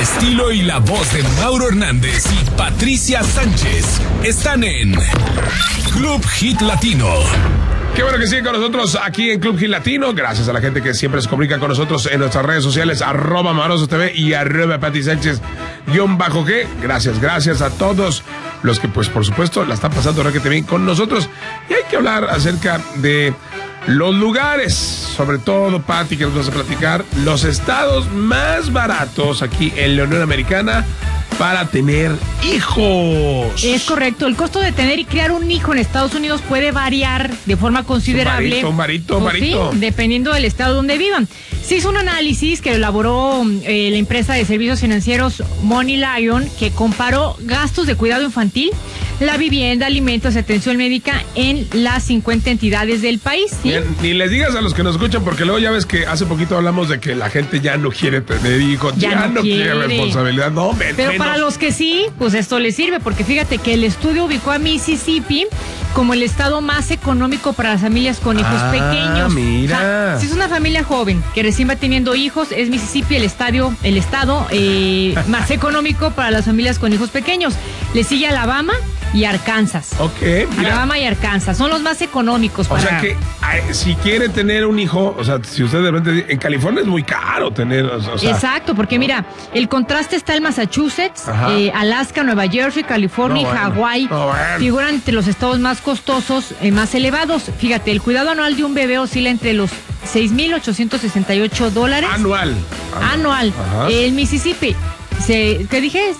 estilo y la voz de Mauro Hernández y Patricia Sánchez están en Club Hit Latino. Qué bueno que siguen con nosotros aquí en Club Hit Latino. Gracias a la gente que siempre se comunica con nosotros en nuestras redes sociales, @Maroso TV y @Pati Sánchez_G. Gracias a todos los que, pues, por supuesto, la están pasando requete bien con nosotros. Y hay que hablar acerca de los lugares, sobre todo, Pati, que nos vas a platicar, los estados más baratos aquí en la Unión Americana para tener hijos. Es correcto. El costo de tener y criar un hijo en Estados Unidos puede variar de forma considerable. Un varito. Sí, dependiendo del estado donde vivan. Se hizo un análisis que elaboró la empresa de servicios financieros Money Lion, que comparó gastos de cuidado infantil, la vivienda, alimentos, atención médica en las 50 entidades del país. ¿Sí? Ni les digas a los que nos escuchan, porque luego ya ves que hace poquito hablamos de que la gente ya no quiere tener hijos, ya no quiere responsabilidad. No, pero para los que sí, pues esto les sirve, porque fíjate que el estudio ubicó a Mississippi como el estado más económico para las familias con hijos pequeños. Mira. O sea, si es una familia joven que recién va teniendo hijos, es Mississippi el estado más económico para las familias con hijos pequeños. Le sigue Alabama y Arkansas. Ok, mira. Alabama y Arkansas son los más económicos para... O sea que si quiere tener un hijo, o sea, si usted de repente... En California es muy caro tener... O sea, exacto, porque mira, el contraste está en Massachusetts, Alaska, Nueva Jersey, California y Hawái. Figuran entre los estados más costosos, más elevados. Fíjate, el cuidado anual de un bebé oscila entre los $6,868. Anual. El Mississippi, ¿qué dije?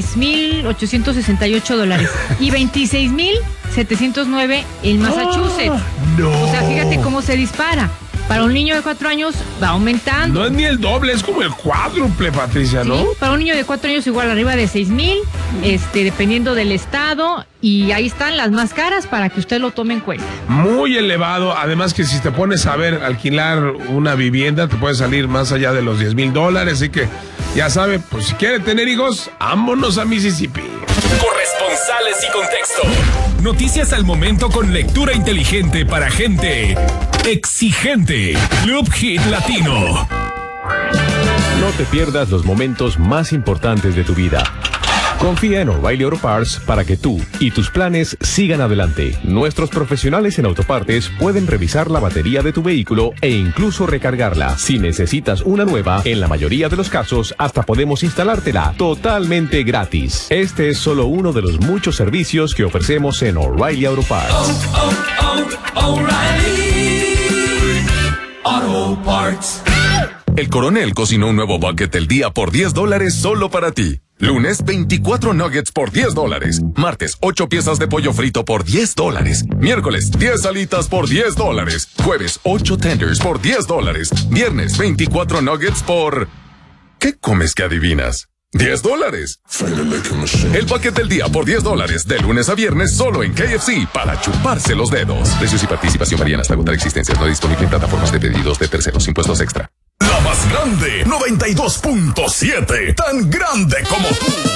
$6,868 y $26,709 en Massachusetts. No. O sea, fíjate cómo se dispara. Para un niño de 4 años va aumentando. No es ni el doble, es como el cuádruple, Patricia, ¿no? Sí, para un niño de 4 años igual arriba de 6,000, dependiendo del estado, y ahí están las más caras para que usted lo tome en cuenta. Muy elevado, además que si te pones a ver alquilar una vivienda, te puede salir más allá de los $10,000, así que ya sabe, pues si quiere tener hijos, vámonos a Mississippi. Corresponsales y contexto. Noticias al momento con lectura inteligente para gente exigente. Club Hit Latino. No te pierdas los momentos más importantes de tu vida. Confía en O'Reilly Auto Parts para que tú y tus planes sigan adelante. Nuestros profesionales en autopartes pueden revisar la batería de tu vehículo e incluso recargarla. Si necesitas una nueva, en la mayoría de los casos, hasta podemos instalártela totalmente gratis. Este es solo uno de los muchos servicios que ofrecemos en O'Reilly Auto Parts. O'Reilly Auto Parts. El Coronel cocinó un nuevo bucket del día por $10 solo para ti. Lunes, 24 nuggets por $10. Martes, 8 piezas de pollo frito por $10. Miércoles, 10 alitas por $10. Jueves, 8 tenders por $10. Viernes, 24 nuggets por... ¿Qué comes que adivinas? $10. El paquete del día por $10, de lunes a viernes, solo en KFC, para chuparse los dedos. Precios y participación varían hasta agotar existencias. No disponible en plataformas de pedidos de terceros. Impuestos extra. La más grande, 92.7. Tan grande como tú.